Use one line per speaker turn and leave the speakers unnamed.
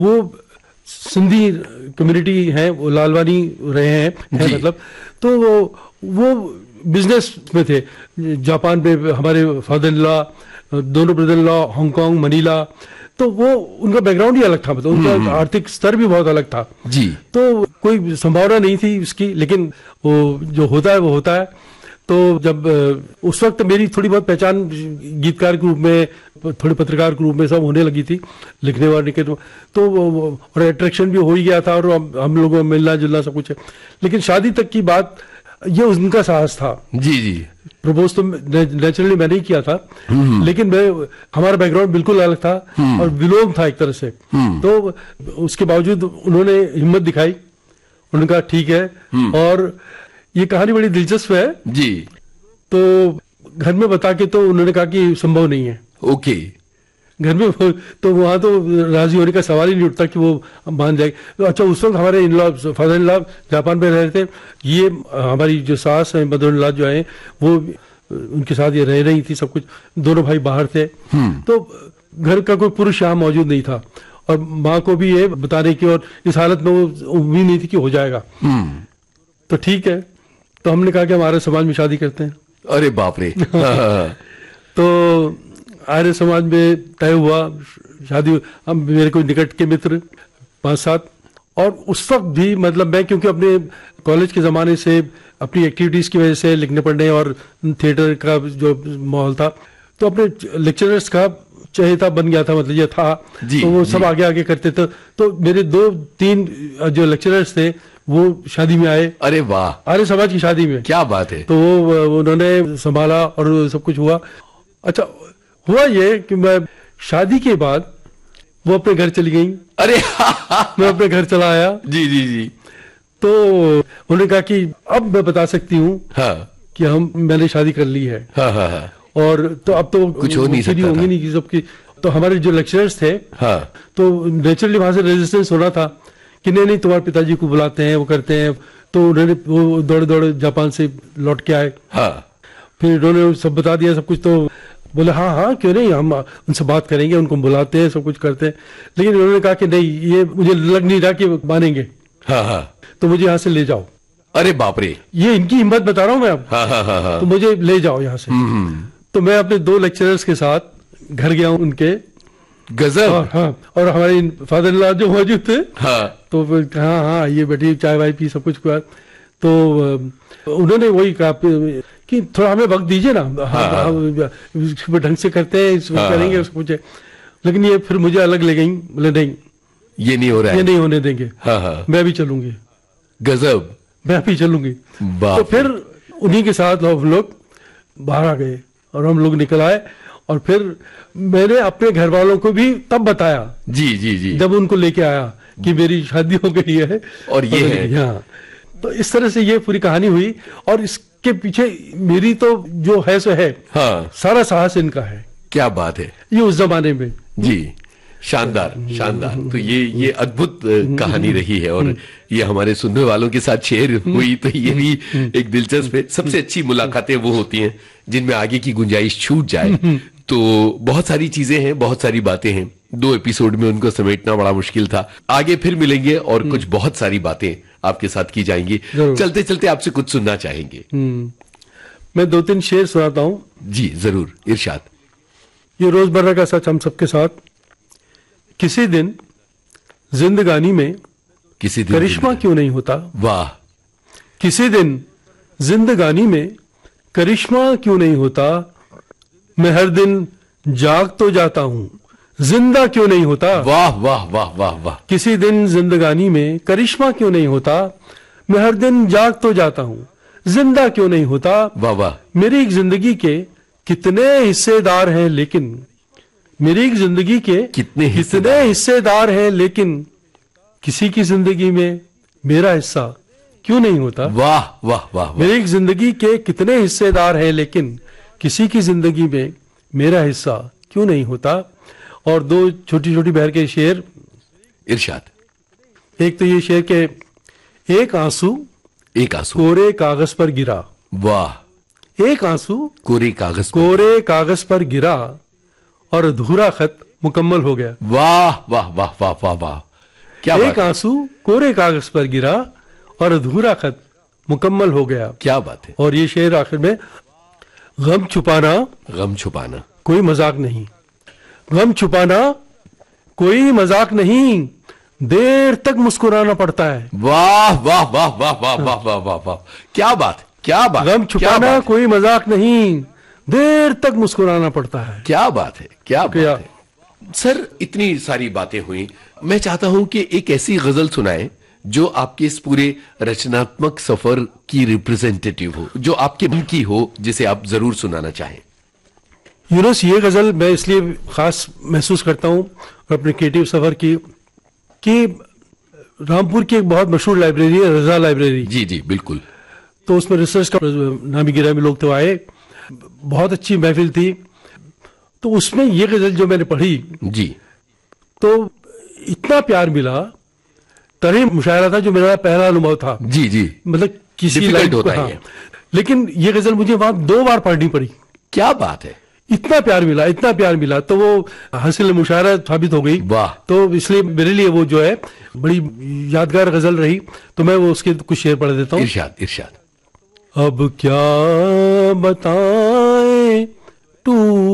वो सिंधी कम्युनिटी है, वो लालवानी रहे हैं है मतलब, तो वो बिजनेस में थे। जापान पे हमारे फादर इन लॉ, दोनों brother in law, Hong Kong, Manila, तो वो उनका बैकग्राउंड ही अलग था, मतलब उनका आर्थिक स्तर भी बहुत अलग था
जी।
तो कोई संभावना नहीं थी उसकी, लेकिन वो जो होता है वो होता है। तो जब उस वक्त मेरी थोड़ी बहुत पहचान गीतकार के रूप में, थोड़े पत्रकार के रूप में सब होने लगी थी, लिखने वाले के, तो और अट्रैक्शन भी हो ही गया था, और हम लोगों में मिलना जुलना सब कुछ है। लेकिन शादी तक की बात, ये उनका साहस था।
जी जी।
प्रपोज तो नेचुरली मैंने ही किया था, लेकिन हमारा बैकग्राउंड बिल्कुल अलग था और विलोम था एक तरह से। तो उसके बावजूद उन्होंने हिम्मत दिखाई, उन्होंने कहा ठीक है। और ये कहानी बड़ी दिलचस्प है
जी।
तो घर में बता के तो उन्होंने कहा कि संभव नहीं है।
ओके।
घर में तो वहां तो राजी होने का सवाल ही नहीं उठता कि वो मान जाएगी। तो अच्छा, उस वक्त हमारे in law, father in law Japan में रह रहे थे, ये हमारी जो सास है, मदर इन लॉ जो है, वो उनके साथ ये रह रही थी, सब कुछ, दोनों भाई बाहर थे। तो घर का कोई पुरुष यहाँ मौजूद नहीं था, और माँ को भी ये बताने की, और इस हालत में वो उम्मीद नहीं थी कि हो जाएगा। तो ठीक है, तो हमने कहा कि हमारे समाज में शादी करते हैं।
अरे बाप रे।
तो आर्य समाज में तय हुआ शादी। हम मेरे कोई निकट के मित्र 5-7, और उस वक्त भी मतलब मैं, क्योंकि अपने कॉलेज के ज़माने से अपनी एक्टिविटीज़ की वजह से, लिखने पढ़ने और थिएटर का जो माहौल था, तो अपने लेक्चरर्स का चहेता बन गया था, मतलब ये था। तो वो सब आगे आगे करते थे। तो मेरे 2-3 जो लेक्चरर्स थे वो शादी में आए।
अरे वाह,
आर्य समाज की शादी में।
क्या बात है।
तो वो उन्होंने संभाला और सब कुछ हुआ। अच्छा, हुआ ये कि मैं शादी के बाद वो अपने घर चली गई।
अरे
मैं अपने घर चला आया।
जी जी जी।
तो उन्होंने कहा कि अब मैं बता सकती हूँ कि मैंने शादी कर ली है। और तो अब तो
कुछ हो नहीं सकता
होंगी नहीं सबकी। तो हमारे जो लेक्चरर्स थे, तो नेचुरली वहां से रेजिस्टेंस होना था कि नहीं तुम्हारे पिताजी को बुलाते हैं, वो करते हैं। तो उन्होंने वो दौड़े दौड़े जापान से लौट के आए। फिर उन्होंने सब बता दिया सब कुछ। तो बोले हाँ क्यों नहीं, हम उनसे बात करेंगे, उनको बुलाते हैं, सब कुछ करते हैं। लेकिन उन्होंने कहा कि नहीं, ये मुझे लग नहीं रहा कि मानेंगे। तो मुझे यहाँ से ले जाओ।
अरे बाप रे,
ये इनकी हिम्मत बता रहा हूँ मैं अब। तो मुझे ले जाओ यहाँ से। तो मैं अपने 2 लेक्चरर्स के साथ घर गया हूँ उनके।
गजब।
और हमारे फादर इन लॉ जो मौजूद थे, तो हाँ ये बैठी, चाय वाय पी, सब कुछ हुआ। तो उन्होंने वही कहा कि थोड़ा हमें वक्त दीजिए ना, हम ढंग से करते हैं, करेंगे उसको कुछ। लेकिन ये फिर मुझे अलग ले गई, बोले नहीं
ये नहीं हो रहा है,
ये नहीं होने देंगे। मैं भी चलूंगी।
गजब,
मैं भी चलूंगी। तो फिर उन्हीं के साथ हम लोग बाहर आ गए और हम लोग निकल आए। और फिर मैंने अपने घर वालों को भी तब बताया,
जी जी जी,
जब उनको लेके आया कि मेरी शादी हो गई है
और ये है यहाँ।
तो इस तरह से ये पूरी कहानी हुई। और इसके पीछे मेरी तो जो है सो है, सारा साहस इनका है।
क्या बात है,
ये उस जमाने में।
जी, शानदार शानदार। तो ये अद्भुत कहानी रही है, और ये हमारे सुनने वालों के साथ शेयर हुई, तो ये भी एक दिलचस्प है। सबसे अच्छी मुलाकातें वो होती हैं जिनमें आगे की गुंजाइश छूट जाए। तो बहुत सारी चीजें हैं, बहुत सारी बातें हैं, 2 एपिसोड में उनको समेटना बड़ा मुश्किल था। आगे फिर मिलेंगे और कुछ बहुत सारी बातें आपके साथ की जाएंगी। चलते चलते आपसे कुछ सुनना चाहेंगे।
मैं 2-3 शेर सुनाता हूँ।
जी जरूर, इरशाद।
ये रोजमर्रा का सच हम सबके साथ। किसी दिन जिंदगानी में
किसी दिन
करिश्मा क्यों नहीं होता।
वाह।
किसी दिन जिंदगानी में करिश्मा क्यों नहीं होता। मैं हर दिन जाग तो जाता हूँ, जिंदा क्यों नहीं होता।
वाह वाह वाह वाह वाह।
किसी दिन जिंदगानी में करिश्मा क्यों नहीं होता। मैं हर दिन जाग तो जाता हूँ, जिंदा क्यों नहीं होता।
वाह वाह।
मेरी एक जिंदगी के कितने हिस्सेदार हैं, लेकिन मेरी एक जिंदगी के कितने हिस्सेदार हैं, लेकिन किसी की जिंदगी में मेरा हिस्सा क्यों नहीं होता।
वाह वाह वाह।
मेरी एक जिंदगी के कितने हिस्सेदार हैं, लेकिन किसी की जिंदगी में मेरा हिस्सा क्यों नहीं होता। और 2 छोटी छोटी बहर के शेर,
इरशाद।
एक तो ये शेर के, एक आंसू कोरे कागज पर गिरा।
वाह।
एक आंसू
कोरे
कागज पर गिरा और अधूरा खत मुकम्मल हो गया।
वाह वाह वाह वाह वाह वाह। क्या बात
एक
है?
आंसू कोरे कागज पर गिरा और अधूरा खत मुकम्मल हो गया।
क्या बात है?
और ये शेर आखिर में, गम छुपाना
गम छुपाना
कोई मजाक नहीं, गम छुपाना कोई मजाक नहीं, देर तक मुस्कुराना पड़ता है।
वाह वाह वाह वाह वाह वाह वाह वाह वाह, क्या बात, क्या बात,
गम
क्या
छुपाना
बात,
कोई मजाक नहीं, देर तक मुस्कुराना पड़ता है।
क्या बात है, क्या
क्या?
बात है। सर, इतनी सारी बातें हुई, मैं चाहता हूं कि एक ऐसी गजल सुनाएं जो आपके इस पूरे रचनात्मक सफर की रिप्रेजेंटेटिव हो, जो आपके मन की हो, जिसे आप जरूर सुनाना चाहें।
यूनुस, ये गजल मैं इसलिए खास महसूस करता हूँ अपने क्रिएटिव सफर की, कि रामपुर की एक बहुत मशहूर लाइब्रेरी है, रजा लाइब्रेरी।
जी जी बिल्कुल।
तो उसमें रिसर्च का नामी गिरामी लोग तो आए, बहुत अच्छी महफिल थी। तो उसमें ये गजल जो मैंने पढ़ी,
जी
तो इतना प्यार मिला, तरह मुशायरा था जो मेरा पहला अनुभव था।
जी जी,
मतलब किसी
Difficult
लाइन
होता
को,
है
हाँ।
ये।
लेकिन ये गजल मुझे वहां 2 बार पढ़नी पड़ी,
क्या बात है,
इतना प्यार मिला, इतना प्यार मिला। तो वो हासिल मुशायरा साबित हो गई।
वाह।
तो इसलिए मेरे लिए वो जो है बड़ी यादगार गजल रही। तो मैं वो उसके कुछ शेर पढ़ देता हूँ।
इरशाद इरशाद।
अब क्या बताएं तू